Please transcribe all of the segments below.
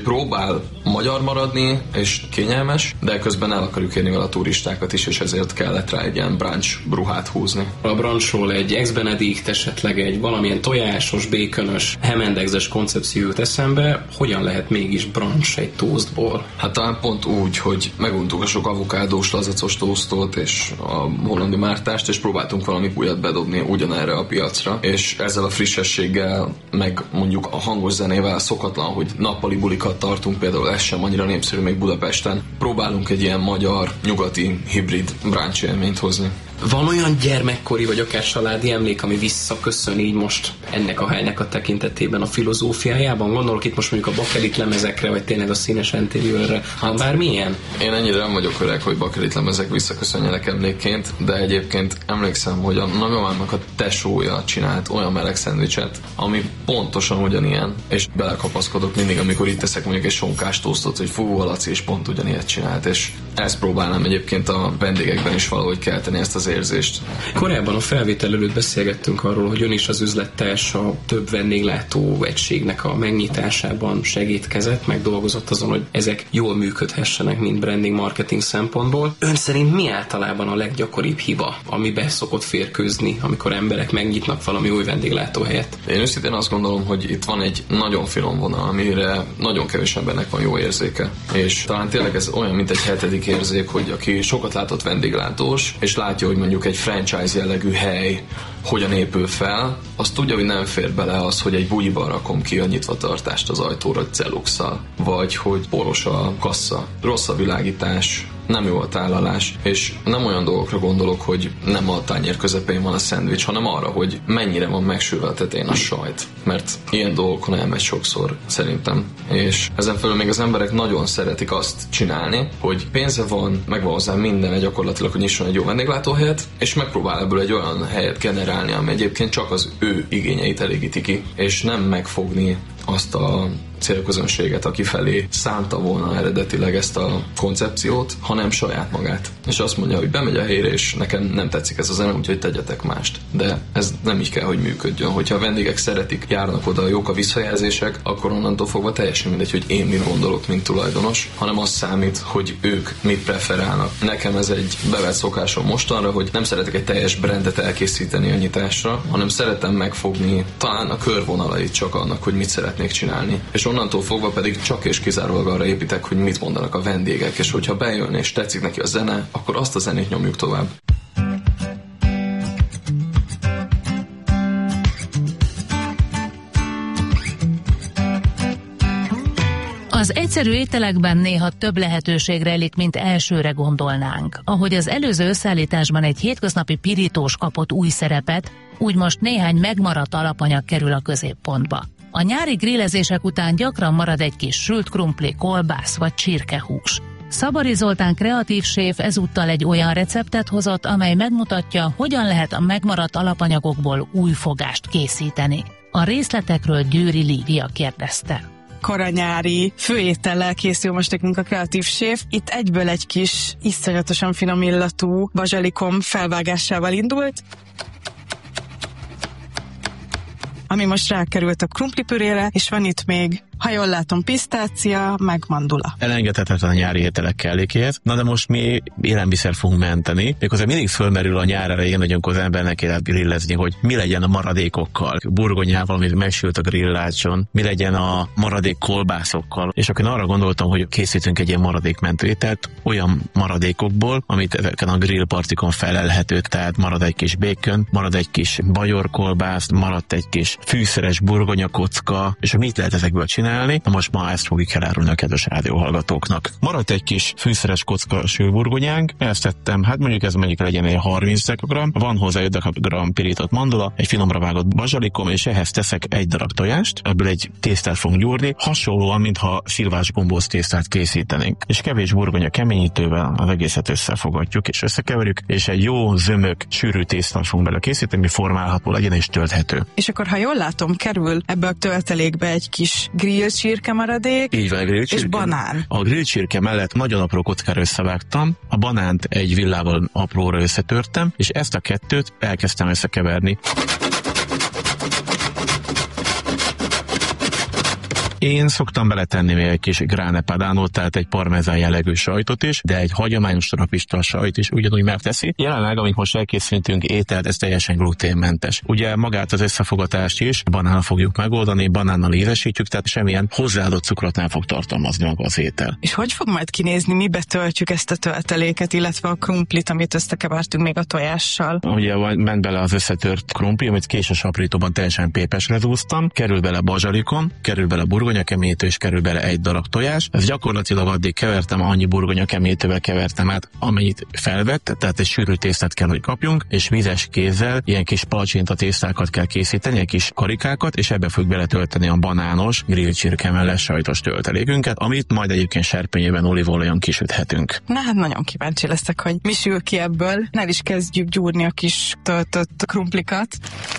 Próbál magyar maradni és kényelmes, de közben el akarjuk érni vele a turistákat is, és ezért kellett rá egy ilyen brunch ruhát húzni. A brunchról egy Eggs Benedict, esetleg egy valamilyen tojásos, békönös, hemendegzes koncepció jut eszembe. Hogyan lehet mégis brunch egy toastból? Hát talán pont úgy, hogy meguntuk a sok avokádós, lazacos toastot és a hollandi mártást, és próbáltunk valami újat bedobni ugyanerre a piacra, és ezzel a frissességgel, meg mondjuk a hangos zenével szokatlan, hogy nappali bulikat tartunk, például ez sem annyira népszerű még Budapesten. Próbálunk egy ilyen magyar, nyugati, hibrid brunch élményt hozni. Van olyan gyermekkori vagy akár családi emlék, ami visszaköszön így most ennek a helynek a tekintetében, a filozófiájában? Gondolok itt most mondjuk a bakelit lemezekre, vagy tényleg a színes interiőrre, hát bármilyen? Én ennyire nem vagyok öreg, hogy bakelit lemezek visszaköszönjenek emlékként, de egyébként emlékszem, hogy a nagymamámnak a tesója csinált olyan meleg szendvicset, ami pontosan ugyanilyen, és belekapaszkodok mindig, amikor itt teszek mondjuk egy sonkás tosztot, hogy fú, a Laci is pont ugyanilyet csinált, és ezt próbálnám egyébként a vendégekben is valahogy kelteni ezt az érzést. Korábban a felvétel előtt beszélgettünk arról, hogy ön is az üzlettárs a több vendéglátó egységnek a megnyitásában segítkezett, meg dolgozott azon, hogy ezek jól működhessenek, mint branding, marketing szempontból. Ön szerint mi általában a leggyakoribb hiba, ami be szokott férkőzni, amikor emberek megnyitnak valami új vendéglátóhelyet? Én őszintén azt gondolom, hogy itt van egy nagyon finom vonal, amire nagyon kevés embernek van jó érzéke. És talán tényleg ez olyan, mint egy hetedik érzék, hogy aki sokat látott vendéglátós, és látja, hogy mondjuk egy franchise jellegű hely hogyan épül fel, azt tudja, hogy nem fér bele az, hogy egy bugyiban rakom ki a nyitvatartást az ajtóra celluxal, vagy hogy poros a kassa, rossz a világítás, nem jó a tálalás, és nem olyan dolgokra gondolok, hogy nem a tányér közepén van a szendvics, hanem arra, hogy mennyire van megsülve a tetején a sajt, mert ilyen dolgokon elmegy sokszor szerintem, és ezen felül még az emberek nagyon szeretik azt csinálni, hogy pénze van, megvan hozzá minden gyakorlatilag, hogy nyisson egy jó vendéglátóhelyet, és megpróbál ebből egy olyan helyet generálni, ami egyébként csak az ő igényeit elégíti ki, és nem megfogni azt a célközönséget, aki felé szánta volna eredetileg ezt a koncepciót, hanem saját magát. És azt mondja, hogy bemegy a helyre, és nekem nem tetszik ez a zene, úgyhogy tegyetek mást. De ez nem így kell, hogy működjön. Hogyha a vendégek szeretik, járnak oda, jók a visszajelzések, akkor onnantól fogva teljesen mindegy, hogy én mit gondolok, mint tulajdonos, hanem az számít, hogy ők mit preferálnak. Nekem ez egy bevett szokásom mostanra, hogy nem szeretek egy teljes brandet elkészíteni a nyitásra, hanem szeretem megfogni talán a körvonalait csak annak, hogy mit szeretnék csinálni. És onnantól fogva pedig csak és kizárólag arra építek, hogy mit mondanak a vendégek, és hogyha bejön és tetszik neki a zene, akkor azt a zenét nyomjuk tovább. Az egyszerű ételekben néha több lehetőség rejlik, mint elsőre gondolnánk. Ahogy az előző összeállításban egy hétköznapi pirítós kapott új szerepet, úgy most néhány megmaradt alapanyag kerül a középpontba. A nyári grillezések után gyakran marad egy kis sült krumpli, kolbász vagy csirkehús. Szabari Zoltán kreatív séf ezúttal egy olyan receptet hozott, amely megmutatja, hogyan lehet a megmaradt alapanyagokból új fogást készíteni. A részletekről Győri Lívia kérdezte. Koranyári főétellel készül most nekünk a kreatív séf. Itt egyből egy kis, iszonyatosan finom illatú bazsalikom felvágásával indult, ami most rákerült a krumplipürére, és van itt még, ha jól látom, pisztácia, meg mandula. Elengedhetetlen a nyári ételek kellékéhez. Na de most mi élelmiszer fogunk menteni. Méghozzá mindig fölmerül a nyár elején, hogy amikor az embernek élet grillezni, hogy mi legyen a maradékokkal, burgonyával, amit megsült a grillácson, mi legyen a maradék kolbászokkal. És akkor arra gondoltam, hogy készítünk egy ilyen maradékmentő ételt olyan maradékokból, amit ezeken a grillpartikon felelhető, tehát marad egy kis bacon, marad egy kis bajor kolbász, maradt egy kis fűszeres burgonyakocka, és mit lehet ezekből csinálni? Na most ma ezt fogjuk elárulni a kedves rádióhallgatóknak. Maradt egy kis fűszeres kocka sülburgonyánk, ezt tettem, hát mondjuk ez mondjuk legyen egy 30 g, van hozzá 5 g pirított mandula, egy finomra vágott bazsalikom, és ehhez teszek egy darab tojást, ebből egy tésztát fogunk gyúrni, hasonlóan, mintha szilvás gombóc tésztát készítenénk. És kevés burgonya keményítővel az egészet összefogatjuk és összekeverjük, és egy jó zömök, sűrű tésztát fogunk bele készíteni, ami formálható legyen és tölthető. És akkor, ha jól látom, kerül ebbe a töltelékbe egy kis grillcsirke maradék. Így van, a grillcsirke. És banán. A grillcsirke mellett nagyon apró kockára összevágtam, a banánt egy villával apróra összetörtem, és ezt a kettőt elkezdtem összekeverni. Én szoktam beletenni még egy kis grana padano, tehát egy parmezán jellegű sajtot is, de egy hagyományos trapista sajt is ugyanúgy megteszi. Jelenleg, amit most elkészítünk ételt, ez teljesen gluténmentes. Ugye magát az összefogatást is banánnal fogjuk megoldani, banánnal ízesítjük, tehát semmilyen hozzáadott cukrot nem fog tartalmazni maga az étel. És hogy fog majd kinézni, mibe töltjük ezt a tölteléket, illetve a krumplit, amit összekevertünk még a tojással? Ugye ment bele az összetört krumpli, amit késes aprítóban teljesen pépesre zúztam, kerül bele bazsalikom, kerül bele burgonyakeményítő, és kerül bele egy darab tojás. Ez gyakorlatilag addig kevertem, annyi burgonyakeményítővel kevertem át, amennyit felvett, tehát egy sűrű tésztát kell, hogy kapjunk, és vizes kézzel ilyen kis palacsinta tésztákat kell készíteni, egy kis karikákat, és ebbe fog beletölteni a banános, grillcsirkemelles sajtos töltelékünket, amit majd egyébként serpenyőben olívaolajon kisüthetünk. Na hát nagyon kíváncsi leszek, hogy mi sül ki ebből. El is kezdjük gyúrni a kis töltött krumplikat.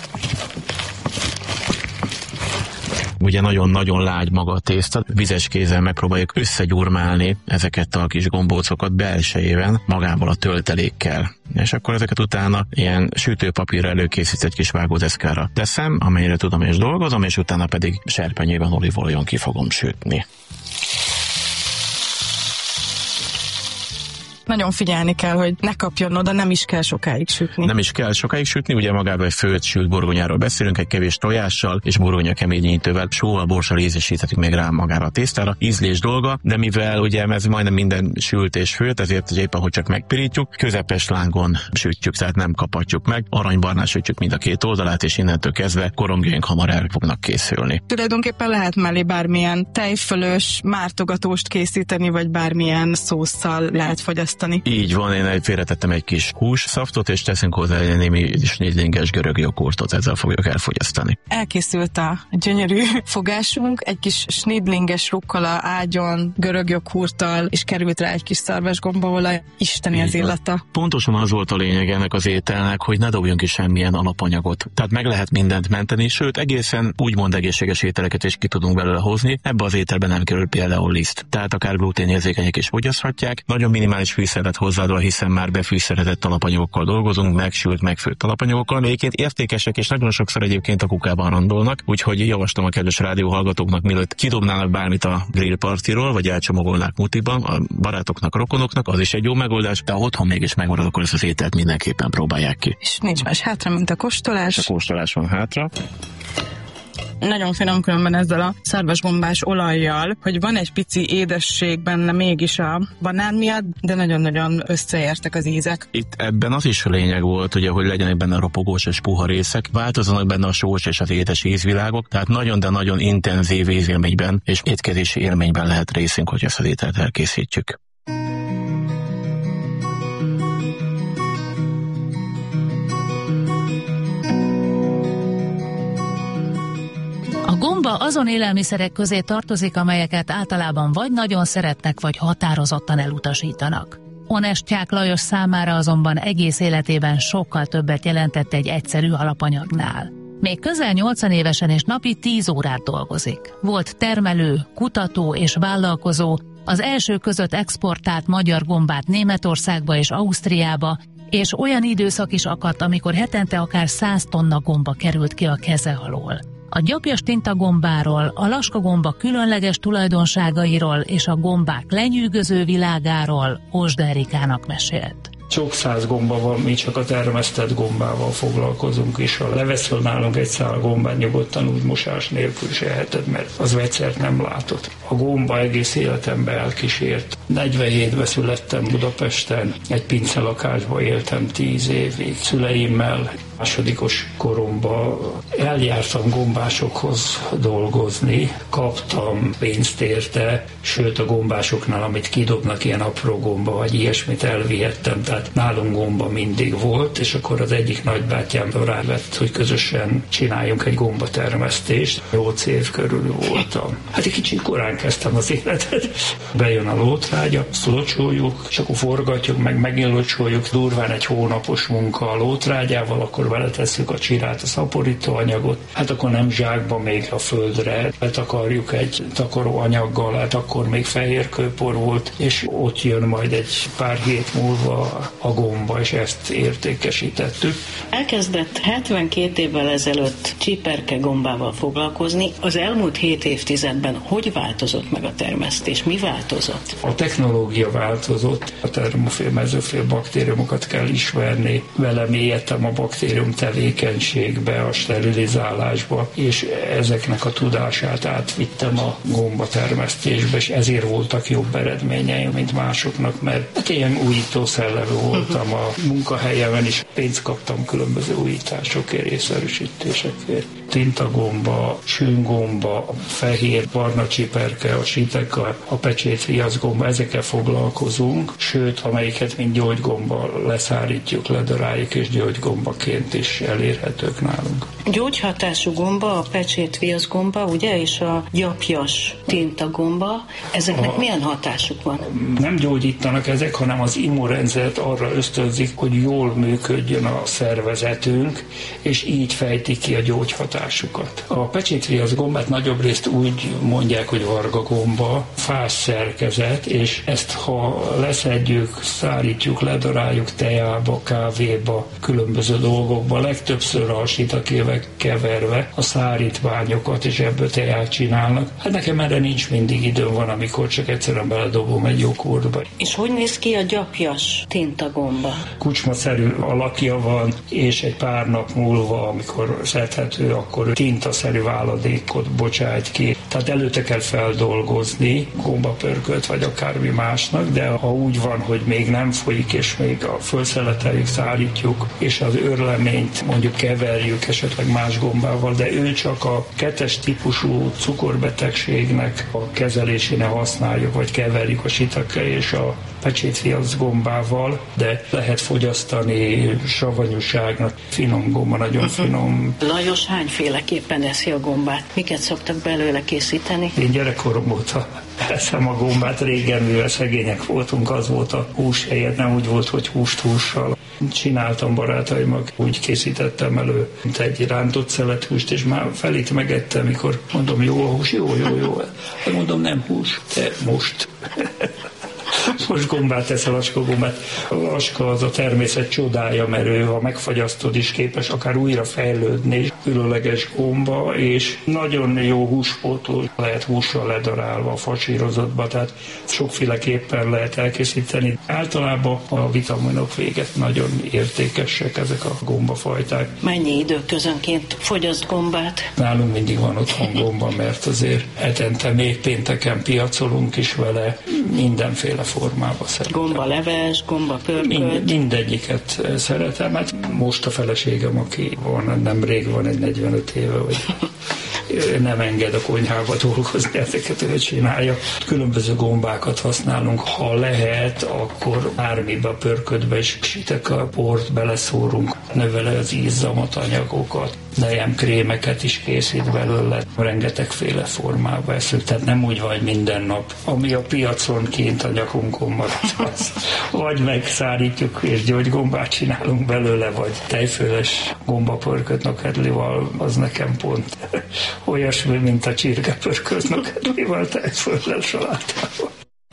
Ugye nagyon-nagyon lágy maga a tészta, vizes kézzel megpróbáljuk összegyurmálni ezeket a kis gombócokat belsejében magával a töltelékkel. És akkor ezeket utána ilyen sütőpapírra előkészített kis vágódeszkára teszem, amelyre tudom és dolgozom, és utána pedig serpenyőben olívaolajon ki fogom sütni. Nagyon figyelni kell, hogy ne kapjon oda, nem is kell sokáig sütni. Nem is kell sokáig sütni, ugye magában egy főtt sült burgonyáról beszélünk, egy kevés tojással és burgonya keményítővel, sóval, borssal ízesíthetünk még rá magára a tésztára. Ízlés dolga, de mivel ugye ez majdnem minden sült és főtt, ezért éppen, hogy csak megpirítjuk, közepes lángon sütjük, tehát nem kapatjuk meg, aranybarnán sütjük mind a két oldalát, és innentől kezdve korongjaink hamar el fognak készülni. Tulajdonképpen lehet mellé bármilyen tejfölös mártogatóst készíteni, vagy bármilyen szósszal lehet fogyasztani. Így van, én félretettem egy kis hússzaftot, és teszünk hozzá egy némi snidlinges görög joghurtot, ezzel fogjuk elfogyasztani. Elkészült a gyönyörű fogásunk, egy kis snidlinges rucola ágyon, görög joghurttal, és került rá egy kis szarvas gombaolaj. Isteni az illata. Pontosan az volt a lényeg ennek az ételnek, hogy ne dobjunk ki semmilyen alapanyagot. Tehát meg lehet mindent menteni, sőt egészen úgymond egészséges ételeket is ki tudunk belőle hozni. Ebbe az ételben nem kerül például liszt. Tehát akár gluténérzékenyek is fogyaszthatják. Nagyon minimális fűszeret hozzáadva, hiszen már befűszerezett alapanyagokkal dolgozunk, megsült, megfőtt alapanyagokkal, amelyként értékesek és nagyon sokszor egyébként a kukában randolnak, úgyhogy javaslom a kedves rádióhallgatóknak, mielőtt kidobnának bármit a grillpartiról, vagy elcsomagolnák mutiban, a barátoknak, rokonoknak, az is egy jó megoldás, de ha otthon mégis megmarad, akkor ezt az ételt mindenképpen próbálják ki. És nincs más hátra, mint a kóstolás. A kóstolás van hátra. Nagyon finom különben ezzel a szarvasgombás olajjal, hogy van egy pici édesség benne mégis a banán miatt, de nagyon-nagyon összeértek az ízek. Itt ebben az is a lényeg volt, ugye, hogy legyenek benne ropogós és puha részek, változzanak benne a sós és az édes ízvilágok, tehát nagyon, de nagyon intenzív ízélményben és étkezési élményben lehet részünk, hogy ezt az ételt elkészítjük. A gomba azon élelmiszerek közé tartozik, amelyeket általában vagy nagyon szeretnek, vagy határozottan elutasítanak. Onestyák Lajos számára azonban egész életében sokkal többet jelentett egy egyszerű alapanyagnál. Még közel 80 évesen és napi 10 órát dolgozik. Volt termelő, kutató és vállalkozó, az első között exportált magyar gombát Németországba és Ausztriába, és olyan időszak is akadt, amikor hetente akár 100 tonna gomba került ki a keze alól. A gyapjas tintagombáról, a laskagomba különleges tulajdonságairól és a gombák lenyűgöző világáról Osda Erikának mesélt. Sok száz gomba van, mi csak a termesztett gombával foglalkozunk, és ha leveszol nálunk egy szál gombát, nyugodtan úgy mosás nélkül se eheted, mert az vegyszert nem látott. A gomba egész életemben elkísért. 47-ben születtem Budapesten, egy pincelakásban éltem 10 évig. Szüleimmel másodikos koromban eljártam gombásokhoz dolgozni, kaptam pénzt érte, sőt a gombásoknál, amit kidobnak, ilyen apró gomba, vagy ilyesmit elvihettem, tehát nálunk gomba mindig volt, és akkor az egyik nagybátyám rávett, hogy közösen csináljunk egy gombatermesztést. 8 év körül voltam. Hát egy kicsit korán kezdtem az életet. Bejön a lótrágya, azt locsoljuk, és akkor forgatjuk, meg megint locsoljuk, durván egy hónapos munka a lótrágyával, akkor beletesszük a csirát, a szaporítóanyagot, hát akkor nem zsákba, még a földre betakarjuk egy takaróanyaggal, hát akkor még fehér kőpor volt, és ott jön majd egy pár hét múlva a gomba, és ezt értékesítettük. Elkezdett 72 évvel ezelőtt csiperke gombával foglalkozni. Az elmúlt 7 évtizedben hogy változott meg a termesztés? Mi változott? A technológia változott, a termofél, mezőfél baktériumokat kell ismerni, vele mélyedtem a baktérium tevékenységbe, a sterilizálásba, és ezeknek a tudását átvittem a gomba termesztésbe, és ezért voltak jobb eredményeim, mint másoknak, mert hát ilyen újító szellemű voltam a munkahelyemen is, pénzt kaptam különböző újításokért, észszerűsítésekért. Tintagomba, sűngomba, fehér, barna csiperke, a siteka, a pecsétviaszgomba, ezekkel foglalkozunk, sőt, amelyiket mint gyógygomba leszárítjuk, ledaráljuk, és gyógygombaként is elérhetők nálunk. Gyógyhatású gomba, a pecsétviaszgomba, ugye, és a gyapjas tintagomba, ezeknek milyen hatásuk van? Nem gyógyítanak ezek, hanem az immunrendszert arra ösztönzik, hogy jól működjön a szervezetünk, és így fejtik ki a gyógyhatásukat. A pecsétviaszgombát nagyobb részt úgy mondják, hogy vargagomba, fás szerkezet, és ezt ha leszedjük, szárítjuk, ledaráljuk teába, kávéba, különböző dolgokba, legtöbbször a sitakével keverve a szárítványokat, és ebből teát csinálnak. Hát nekem erre nincs mindig időm, van, amikor csak egyszerűen beledobom egy joghurtba. És hogy néz ki a gyapjas tintagomba? Kucsmaszerű alakja van, és egy pár nap múlva, amikor szedhető, akkor tintaszerű váladékot bocsájt ki. Tehát előtte kell feldolgozni gombapörkölt, vagy akármi másnak, de ha úgy van, hogy még nem folyik, és még a fölszeleteljük, szárítjuk, és az őrleményt mondjuk keverjük esetleg más gombával, de ő csak a 2-es típusú cukorbetegségnek a kezelésénél használjuk, vagy keverjük a sitake és a pecsétviaszgombával, de lehet fogyasztani savanyúságnak. Finom gomba, nagyon finom. Lajos hányféleképpen eszi a gombát? Miket szoktak belőle készíteni? Én gyerekkorom óta eszem a gombát, régen, mivel szegények voltunk, az volt a hús helyett, nem úgy volt, hogy húst hússal. Csináltam barátaimnak, úgy készítettem elő, mint egy rántott szelethúst, és már felét megettem, mikor mondom, jó a hús, jó. De mondom, nem hús, de most. Most gombát teszel, askagombát. A aska az a természet csodája, mert ő, ha megfagyasztod is, képes akár újra fejlődni, különleges gomba, és nagyon jó húspótol, lehet hússal ledarálva a fasírozottba, tehát sokféleképpen lehet elkészíteni. Általában a vitaminok véget nagyon értékesek ezek a gombafajták. Mennyi időközönként fogyaszt gombát? Nálunk mindig van otthon gomba, mert azért hetente még pénteken piacolunk is vele, mindenféle formába szeretem. Gombaleves, gombapörkölt. Mindegyiket szeretem. Hát most a feleségem, aki van, nemrég van, egy 45 éve, vagy nem enged a konyhába dolgozni, ezeket ő csinálja. Különböző gombákat használunk. Ha lehet, akkor bármibe, a pörködbe is siteka port beleszórunk, növele az ízzamot, anyagokat, krémeket is készít belőle, rengetegféle formába eszünk, tehát nem úgy vagy minden nap. Ami a piacon kint a nyakunkon maradt, az vagy megszárítjuk és gyógygombát csinálunk belőle, vagy tejföles gombapörkölt nokedlival, az nekem pont olyasmi, mint a csirkepörkölt nokedlival, tejföllel, salátával.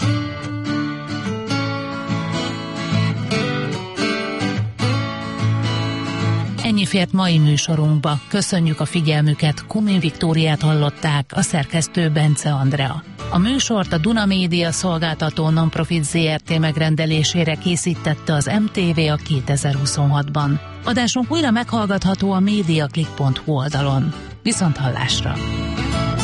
Ennyi fért mai műsorunkba. Köszönjük a figyelmüket, Kumi Viktóriát hallották, a szerkesztő Bence Andrea. A műsort a Duna Média szolgáltató non-profit ZRT megrendelésére készítette az MTV a 2026-ban. Adásunk újra meghallgatható a mediaclick.hu oldalon. Viszonthallásra!